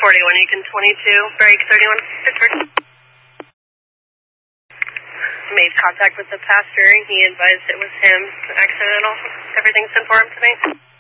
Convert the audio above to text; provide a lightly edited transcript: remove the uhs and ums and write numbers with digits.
41 Aiken 22, break 31 Pittsburgh. Made contact with the pastor. He advised it was him, accidental. Everything's informed to me.